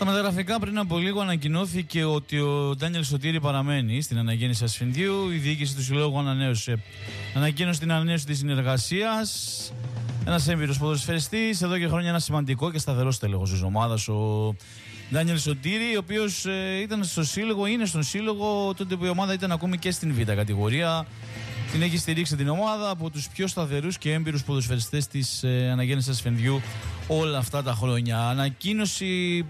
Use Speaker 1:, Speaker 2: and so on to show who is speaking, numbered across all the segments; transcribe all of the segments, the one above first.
Speaker 1: Στα μεταγραφικά πριν από λίγο ανακοινώθηκε ότι ο Ντάνιελ Σωτήρη παραμένει στην αναγέννηση Ασφινδίου. Η διοίκηση του συλλόγου ανακοίνωσε την ανανέωση της συνεργασίας. Ένας έμπειρος ποδοσφαιριστής, εδώ και χρόνια ένα σημαντικό και σταθερό στέλεχος της ομάδας, ο Ντάνιελ Σωτήρη, ο οποίος ήταν στο σύλλογο, είναι στον σύλλογο τότε που η ομάδα ήταν ακόμη και στην Β' κατηγορία. Την έχει στηρίξει την ομάδα από τους πιο σταθερούς και έμπειρους ποδοσφαιριστές της αναγέννησης Ασφενδιού όλα αυτά τα χρόνια. Ανακοίνωση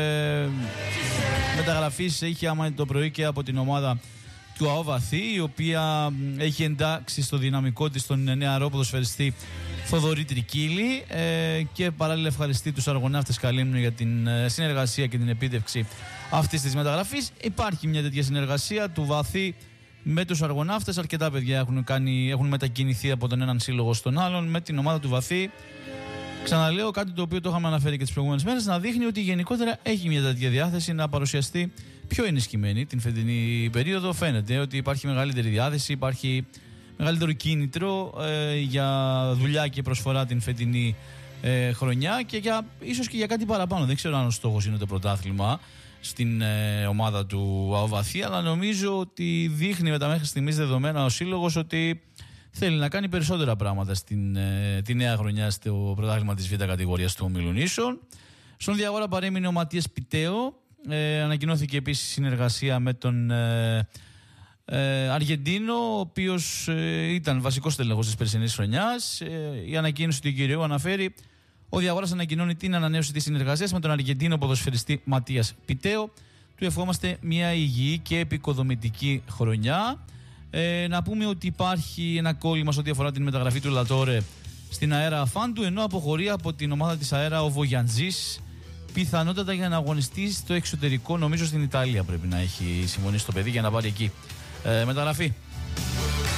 Speaker 1: μεταγραφής είχε άμα το πρωί και από την ομάδα του ΑΟ Βαθύ, η οποία έχει εντάξει στο δυναμικό της τον νεαρό ποδοσφαιριστή Θοδωρή Τρικίλη και παράλληλα ευχαριστεί τους αργοναύτες Καλύμνου για την συνεργασία και την επίτευξη αυτής της μεταγραφής. Υπάρχει μια τέτοια συνεργασία του Βαθύ με τους αργοναύτες. Αρκετά παιδιά έχουν μετακινηθεί από τον έναν σύλλογο στον άλλον. Με την ομάδα του Βαθύ, ξαναλέω κάτι το οποίο το είχαμε αναφέρει και τις προηγούμενες μέρες, να δείχνει ότι γενικότερα έχει μια τέτοια διάθεση να παρουσιαστεί πιο ενισχυμένη την φετινή περίοδο. Φαίνεται ότι υπάρχει μεγαλύτερη διάθεση, υπάρχει μεγαλύτερο κίνητρο για δουλειά και προσφορά την φετινή χρονιά και ίσως και για κάτι παραπάνω. Δεν ξέρω αν ο στόχος είναι το πρωτάθλημα στην ομάδα του ΑΟ Βαθύ, αλλά νομίζω ότι δείχνει με τα μέχρι στιγμής δεδομένα ο σύλλογος ότι θέλει να κάνει περισσότερα πράγματα τη νέα χρονιά στο πρωτάθλημα της Β' κατηγορίας του Ομίλου Νήσων. Στον διαγόρα παρέμεινε ο Ματίας Πιτέο. Ανακοινώθηκε επίσης συνεργασία με τον Αργεντίνο, ο οποίος ήταν βασικός τελεχός της περσινής χρονιάς. Η ανακοίνωση του κυρίου αναφέρει: ο Διαγόρας ανακοινώνει την ανανέωση της συνεργασίας με τον Αργεντίνο ποδοσφαιριστή Ματίας Πιτέο. Του ευχόμαστε μια υγιή και επικοδομητική χρονιά. Να πούμε ότι υπάρχει ένα κόλλημα σε ό,τι αφορά την μεταγραφή του Λατόρε στην Αέρα Αφάντου, ενώ αποχωρεί από την ομάδα της Αέρα ο Βογιαντζής, πιθανότατα για να αγωνιστεί στο εξωτερικό. Νομίζω στην Ιταλία πρέπει να έχει συμφωνήσει το παιδί για να πάρει εκεί μεταγραφή.